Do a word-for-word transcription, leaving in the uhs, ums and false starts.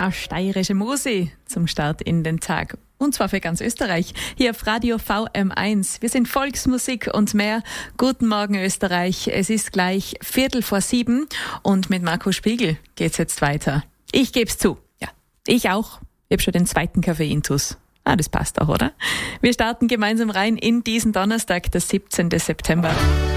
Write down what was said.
Eine steirische Musi zum Start in den Tag. Und zwar für ganz Österreich. Hier auf Radio V M eins. Wir sind Volksmusik und mehr. Guten Morgen Österreich. Es ist gleich Viertel vor sieben und mit Marco Spiegel geht's jetzt weiter. Ich geb's zu. Ja, ich auch. Ich hab schon den zweiten Kaffee-Intus. Ah, das passt auch, oder? Wir starten gemeinsam rein in diesen Donnerstag, der siebzehnten September.